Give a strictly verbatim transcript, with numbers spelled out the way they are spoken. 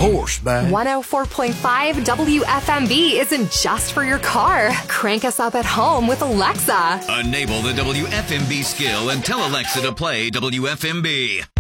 horseback. one oh four point five W F M B isn't just for your car. Crank us up at home with Alexa. Enable the W F M B skill and tell Alexa to play W F M B.